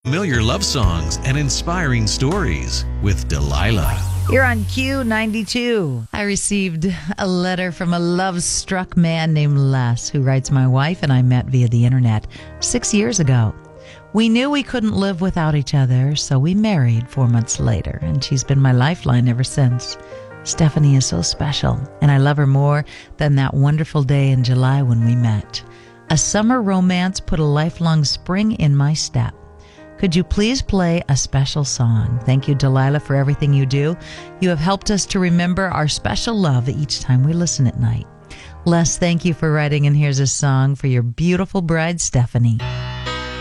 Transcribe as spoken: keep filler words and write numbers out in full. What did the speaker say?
Familiar love songs and inspiring stories with Delilah. You're on Q ninety-two. I received a letter from a love-struck man named Les, who writes, "My wife and I met via the internet six years ago. We knew we couldn't live without each other, so we married four months later, and she's been my lifeline ever since. Stephanie is so special, and I love her more than that wonderful day in July when we met. A summer romance put a lifelong spring in my step. Could you please play a special song? Thank you, Delilah, for everything you do. You have helped us to remember our special love each time we listen at night. Les, thank you for writing, and here's a song for your beautiful bride, Stephanie."